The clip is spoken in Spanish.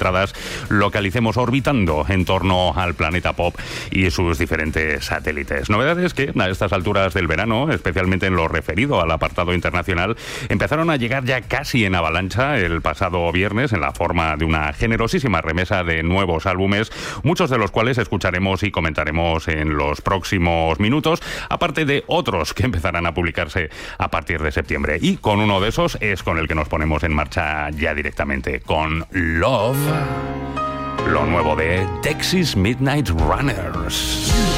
concentradas localicemos orbitando en torno al planeta Pop y sus diferentes satélites. Novedades que a estas alturas del verano, especialmente en lo referido al apartado internacional, empezaron a llegar ya casi en avalancha el pasado viernes en la forma de una generosísima remesa de nuevos álbumes, muchos de los cuales escucharemos y comentaremos en los próximos minutos, aparte de otros que empezarán a publicarse a partir de septiembre. Y con uno de esos es con el que nos ponemos en marcha ya directamente, con Love, lo nuevo de Texas Midnight Runners.